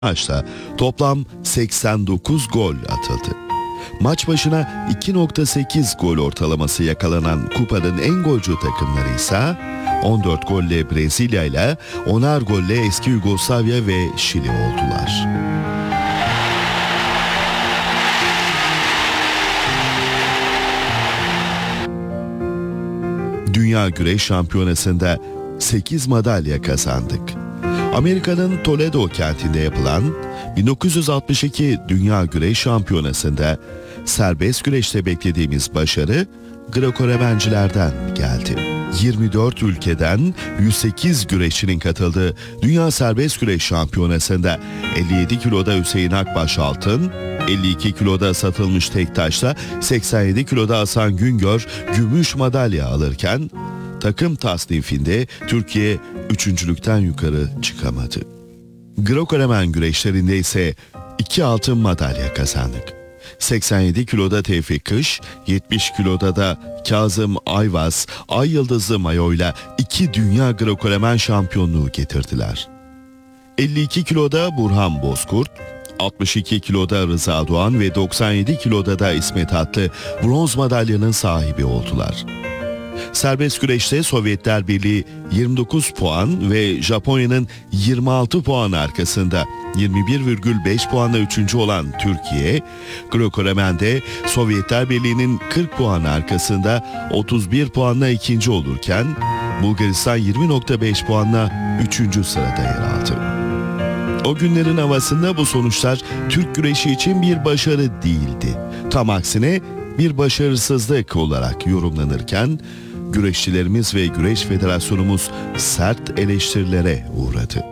maçta toplam 89 gol atıldı. Maç başına 2.8 gol ortalaması yakalanan kupanın en golcü takımları ise 14 golle Brezilya ile 10'ar golle eski Yugoslavya ve Şili oldular. Dünya Güreş Şampiyonası'nda 8 madalya kazandık. Amerika'nın Toledo kentinde yapılan 1962 Dünya Güreş Şampiyonası'nda serbest güreşte beklediğimiz başarı Greco-Romencilerden geldi. 24 ülkeden 108 güreşçinin katıldığı Dünya Serbest Güreş Şampiyonası'nda 57 kiloda Hüseyin Akbaş altın, 52 kiloda Satılmış Tektaş'la 87 kiloda Hasan Güngör gümüş madalya alırken takım tasnifinde Türkiye üçüncülükten yukarı çıkamadı. Greco-Romen güreşlerinde ise 2 altın madalya kazandık. 87 kiloda Tevfik Kış, 70 kiloda da Kazım Ayvaz, Ay Yıldızlı mayoyla 2 dünya Greco-Romen şampiyonluğu getirdiler. 52 kiloda Burhan Bozkurt, 62 kiloda Rıza Doğan ve 97 kiloda da İsmet Atlı bronz madalyanın sahibi oldular. Serbest güreşte Sovyetler Birliği 29 puan ve Japonya'nın 26 puan arkasında 21,5 puanla 3. olan Türkiye, Greco-Romen'de Sovyetler Birliği'nin 40 puan arkasında 31 puanla 2. olurken Bulgaristan 20,5 puanla 3. sırada yer aldı. O günlerin havasında bu sonuçlar Türk güreşi için bir başarı değildi. Tam aksine bir başarısızlık olarak yorumlanırken güreşçilerimiz ve Güreş Federasyonumuz sert eleştirilere uğradı.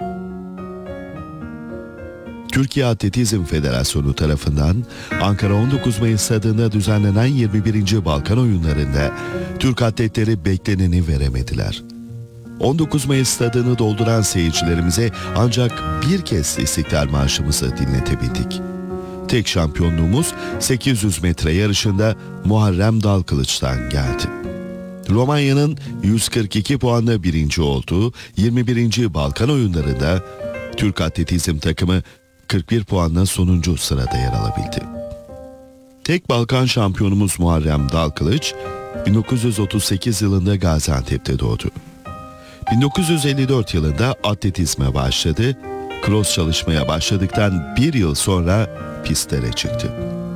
Türkiye Atletizm Federasyonu tarafından Ankara 19 Mayıs stadında düzenlenen 21. Balkan Oyunları'nda Türk atletleri bekleneni veremediler. 19 Mayıs stadını dolduran seyircilerimize ancak bir kez İstiklal Marşımızı dinletebildik. Tek şampiyonluğumuz 800 metre yarışında Muharrem Dalkılıç'tan geldi. Romanya'nın 142 puanla 1. olduğu 21. Balkan Oyunları'nda Türk atletizm takımı 41 puanla sonuncu sırada yer alabildi. Tek Balkan şampiyonumuz Muharrem Dalkılıç 1938 yılında Gaziantep'te doğdu. 1954 yılında atletizme başladı, cross çalışmaya başladıktan bir yıl sonra pistlere çıktı.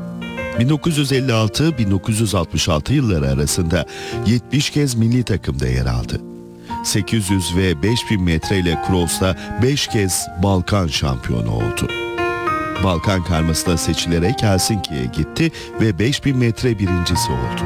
1956-1966 yılları arasında 70 kez milli takımda yer aldı. 800 ve 5000 metreyle cross'ta 5 kez Balkan şampiyonu oldu. Balkan karmasına seçilerek Helsinki'ye gitti ve 5000 metre birincisi oldu.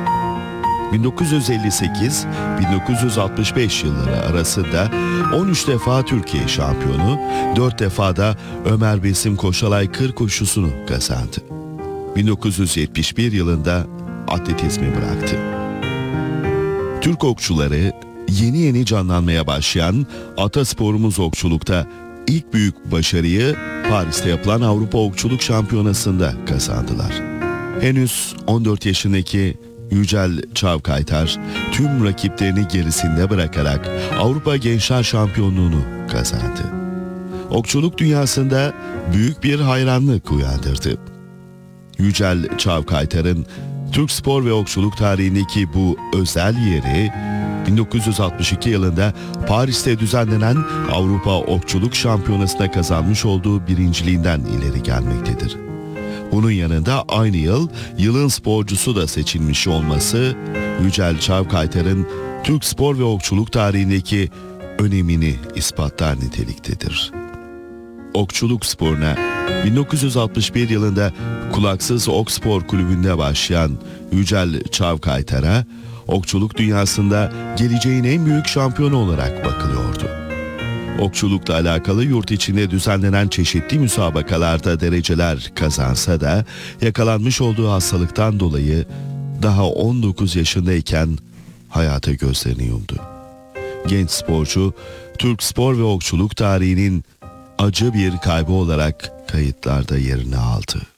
1958-1965 yılları arasında 13 defa Türkiye şampiyonu, 4 defa da Ömer Besim Koşalay kır koşusunu kazandı. 1971 yılında atletizmi bıraktı. Türk okçuları yeni canlanmaya başlayan atasporumuz okçulukta ilk büyük başarıyı Paris'te yapılan Avrupa Okçuluk Şampiyonası'nda kazandılar. Henüz 14 yaşındaki Yücel Çavkaytar tüm rakiplerini gerisinde bırakarak Avrupa Gençler Şampiyonluğunu kazandı. Okçuluk dünyasında büyük bir hayranlık uyandırdı. Yücel Çavkaytar'ın Türk spor ve okçuluk tarihindeki bu özel yeri 1962 yılında Paris'te düzenlenen Avrupa Okçuluk Şampiyonası'nda kazanmış olduğu birinciliğinden ileri gelmektedir. Bunun yanında aynı yıl yılın sporcusu da seçilmiş olması Yücel Çavkaytar'ın Türk spor ve okçuluk tarihindeki önemini ispatlar niteliktedir. Okçuluk sporuna 1961 yılında Kulaksız Ok Spor Kulübü'nde başlayan Yücel Çavkaytar'a okçuluk dünyasında geleceğin en büyük şampiyonu olarak bakılıyordu. Okçulukla alakalı yurt içinde düzenlenen çeşitli müsabakalarda dereceler kazansa da yakalanmış olduğu hastalıktan dolayı daha 19 yaşındayken hayata gözlerini yumdu. Genç sporcu Türk spor ve okçuluk tarihinin acı bir kaybı olarak kayıtlarda yerini aldı.